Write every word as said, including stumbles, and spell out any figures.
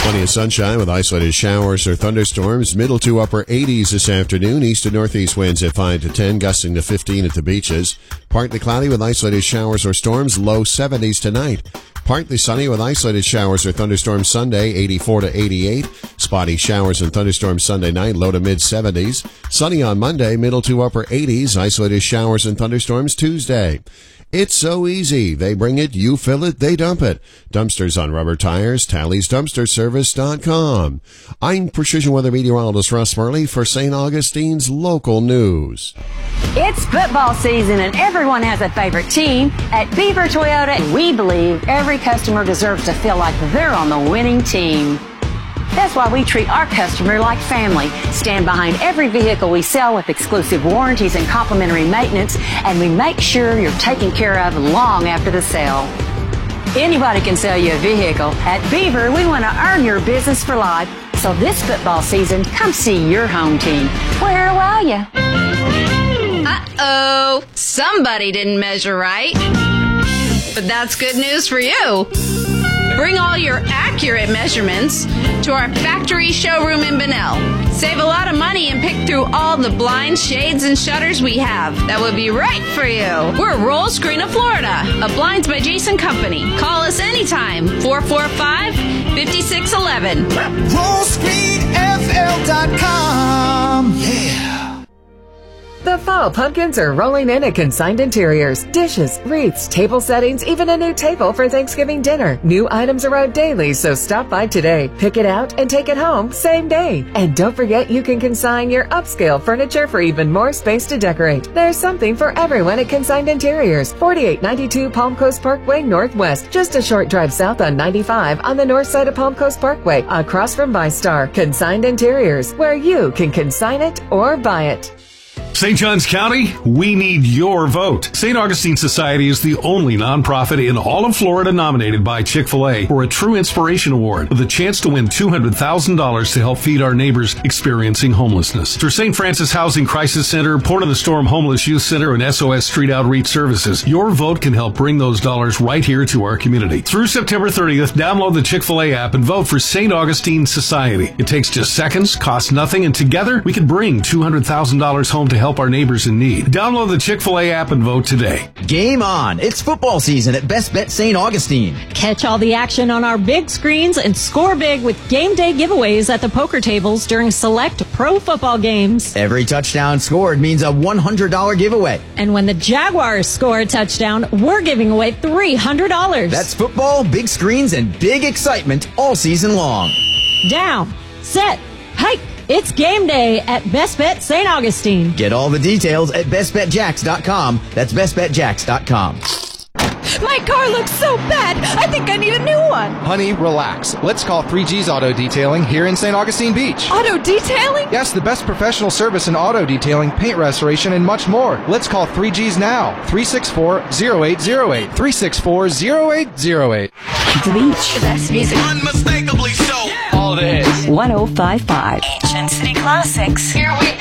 Plenty of sunshine with isolated showers or thunderstorms. Middle to upper eighties this afternoon. East to northeast winds at five to ten, gusting to fifteen at the beaches. Partly cloudy with isolated showers or storms. Low seventies tonight. Partly sunny with isolated showers or thunderstorms Sunday, eighty-four to eighty-eight. Spotty showers and thunderstorms Sunday night, low to mid-seventies. Sunny on Monday, middle to upper eighties. Isolated showers and thunderstorms Tuesday. It's so easy. They bring it, you fill it, they dump it. Dumpsters on rubber tires, Tally's Dumpster Service dot com. I'm Precision Weather Meteorologist Russ Murley for Saint Augustine's local news. It's football season and everyone has a favorite team. At Beaver Toyota, we believe every customer deserves to feel like they're on the winning team. That's why we treat our customer like family, stand behind every vehicle we sell with exclusive warranties and complimentary maintenance, and we make sure you're taken care of long after the sale. Anybody can sell you a vehicle. At Beaver, we want to earn your business for life. So this football season, come see your home team. Where are you? Uh-oh, somebody didn't measure right. But that's good news for you. Bring all your accurate measurements to our factory showroom in Bunnell. Save a lot of money and pick through all the blinds, shades, and shutters we have. That would be right for you. We're Roll Screen of Florida, a Blinds by Jason company. Call us anytime, four four five, five six one one. roll screen f l dot com. Yeah. The fall pumpkins are rolling in at Consigned Interiors. Dishes, wreaths, table settings, even a new table for Thanksgiving dinner. New items arrive daily, so stop by today. Pick it out and take it home same day. And don't forget you can consign your upscale furniture for even more space to decorate. There's something for everyone at Consigned Interiors. forty-eight ninety-two Palm Coast Parkway Northwest. Just a short drive south on ninety-five on the north side of Palm Coast Parkway, across from ViStar. Consigned Interiors, where you can consign it or buy it. Saint Johns County, we need your vote. Saint Augustine Society is the only nonprofit in all of Florida nominated by Chick-fil-A for a True Inspiration Award with a chance to win two hundred thousand dollars to help feed our neighbors experiencing homelessness. Through Saint Francis Housing Crisis Center, Port of the Storm Homeless Youth Center, and S O S Street Outreach Services, your vote can help bring those dollars right here to our community. Through September thirtieth, download the Chick-fil-A app and vote for Saint Augustine Society. It takes just seconds, costs nothing, and together we can bring two hundred thousand dollars home to help our neighbors in need. Download the Chick-fil-A app and vote today. Game on! It's football season at Best Bet Saint Augustine. Catch all the action on our big screens and score big with game day giveaways at the poker tables during select pro football games. Every touchdown scored means a one hundred dollars giveaway. And when the Jaguars score a touchdown, we're giving away three hundred dollars. That's football, big screens, and big excitement all season long. Down, set, hike. It's game day at Best Bet Saint Augustine. Get all the details at best bet jacks dot com. That's best bet jacks dot com. My car looks so bad, I think I need a new one. Honey, relax. Let's call three G's Auto Detailing here in Saint Augustine Beach. Auto detailing? Yes, the best professional service in auto detailing, paint restoration, and much more. Let's call three G's now. three six four, zero eight zero eight. three six four, zero eight zero eight. The beach. The best music. Unmistakably so. All it is. one oh five point five. Ancient City Classics. Here we go.